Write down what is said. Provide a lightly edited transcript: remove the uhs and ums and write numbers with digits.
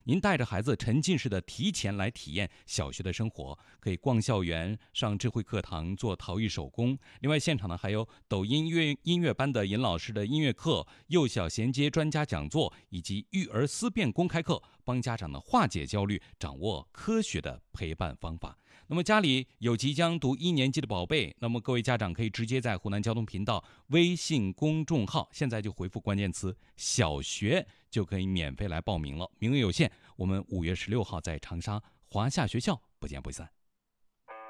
您带着孩子沉浸式的提前来体验小学的生活，可以逛校园、上智慧课堂、做陶艺手工。另外，现场呢还有抖音音乐班的尹老师的音乐课、幼小衔接专家讲座以及育儿思辨公开课，帮家长呢化解焦虑，掌握科学的陪伴方法。那么家里有即将读1年级的宝贝，那么各位家长可以直接在湖南交通频道微信公众号，现在就回复关键词小学，就可以免费来报名了，名额有限。我们5月16号在长沙华夏学校不见不散。